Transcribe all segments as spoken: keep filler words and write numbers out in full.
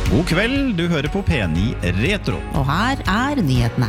God kveld, du hører på P ni Retro. Og her er nyhetene.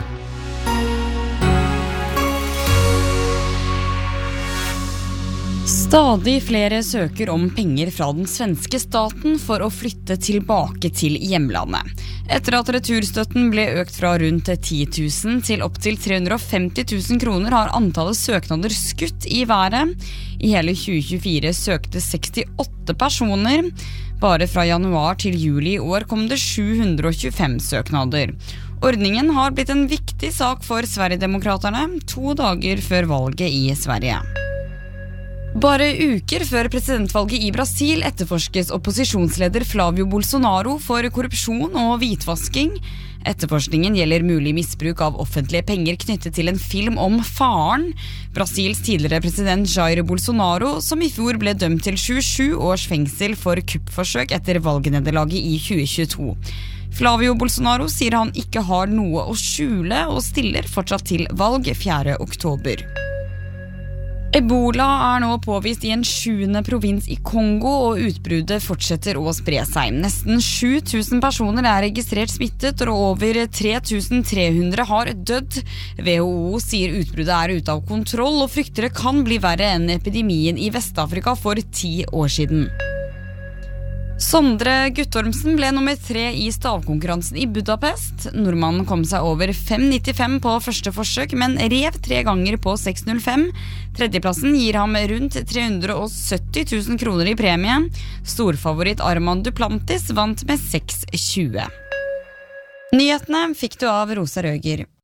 Stadig flere søker om penger fra den svenske staten for å flytte tilbake til hjemlandet. Etter at returstøtten ble økt fra rundt ti tusen til opp til tre hundre og femti tusen kroner har antallet søknader skutt i været. I hele tjue tjuefire søkte sekstiåtte personer. Bare fra januar til juli i år kom det sju hundre og tjuefem søknader. Ordningen har blitt en viktig sak for Sverigedemokraterne, to dager før valget i Sverige. Bare uker før presidentvalget i Brasil etterforskes opposisjonsleder Flavio Bolsonaro for korrupsjon og hvitvasking. Etterforskningen gjelder mulig misbruk av offentlige penger knyttet til en film om faren, Brasils tidligere president Jair Bolsonaro, som i fjor ble dømt til tjuesju års fengsel for kuppforsøk etter valgnederlaget i tjue tjueto. Flavio Bolsonaro sier han ikke har noe å skjule og stiller fortsatt til valg fjerde oktober. Ebola er nå påvist i en sjuende provins i Kongo, og utbruddet fortsetter å spre seg. Nesten sju tusen personer er registrert smittet, og over tre tusen tre hundre har dødd. W H O sier utbruddet er ute av kontroll, og frykter det kan bli verre enn epidemien i Vest-Afrika for ti år siden. Sondre Guttormsen ble nummer tre i stavkonkurransen i Budapest. Nordmannen kom seg over fem nittifem på første forsøk, men rev tre ganger på seks null fem. Tredjeplassen gir ham rundt tre hundre og sytti tusen kroner i premie. Storfavoritt Armand Duplantis vant med seks tjue. Nyhetene fikk du av Rosa Røger.